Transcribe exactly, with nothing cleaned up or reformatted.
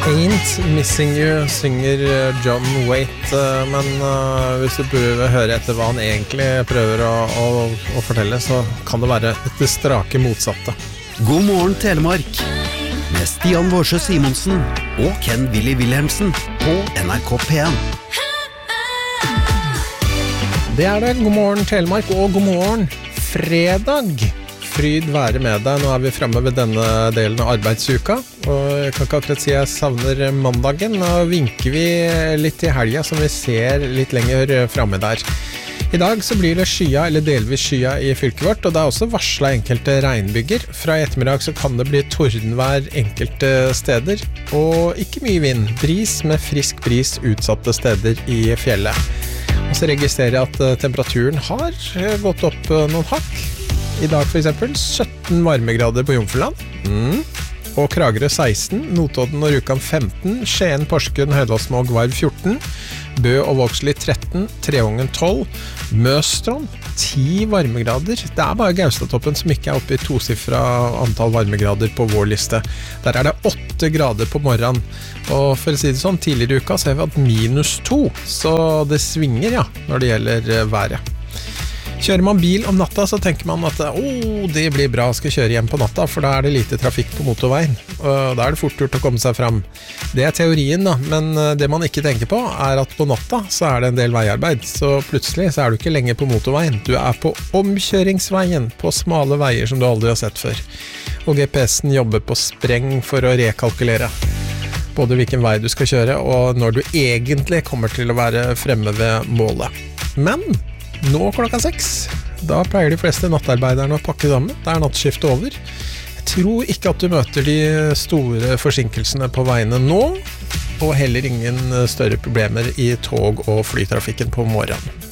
Ain't Missing You synger John Waite, men uh, hvis du prøver å høre etter hva han egentlig prøver å, å, å fortelle, så kan det være det strake motsatte. God morgen Telemark med Stian Vårsjø Simonsen og Ken Willy Wilhelmsen på N R K P en. Det er det. God morgen Telemark og god morgen fredag. Fryd være med deg. Nå er vi fremme ved denne delen av arbeidsuka, og jeg kan ikke akkurat si jeg savner mandagen. Nå vinker vi litt i helga som vi ser litt lenger fremme der. I dag så blir det skya eller delvis skya i fylket vårt, og det er også varslet enkelte regnbyger. Fra i ettermiddag så kan det bli tordenvær enkelte steder, og ikke mye vind. Bris med frisk bris utsatte steder i fjellet. Og så registrerer jeg at temperaturen har gått opp noen hakk. I dag for eksempel sytten varmegrader på Jomfruland, mm. og Kragerø seksten, Notodden og Rjukan femten, Skien, Porsgrunn, Høydalsmål, Gvarv fjorten, Bø og Vågsli tretten, Treungen tolv, Møstrand ti varmegrader. Det er bare Gaustatoppen som ikke er oppe i tosifra antall varmegrader på vår liste. Der er det åtte grader på morgenen, og for å si det sånn, tidligere i uka så har vi hatt minus to, så det svinger ja, når det gjelder været. Kjører man bil om natta, så tenker man at oh, det blir bra, skal kjøre hjem på natta, for da er det lite trafikk på motorveien, og da er det fort gjort å komme seg fram. Det er teorien da, men det man ikke tenker på er at på natta så er det en del veiarbeid, så plutselig så er du ikke lenger på motorveien, du er på omkjøringsveien, på smale veier som du aldri har sett før. Og G P S-en jobber på spreng for å rekalkulere både hvilken vei du skal kjøre, og når du egentlig kommer til å være fremme ved målet. Men nå klokka seks, da pleier de fleste nattarbeiderne å pakke sammen. Det er nattskift over. Jeg tror ikke at du møter de store forsinkelsene på veiene nå, og heller ingen større problemer i tog- og flytrafikken på morgenen.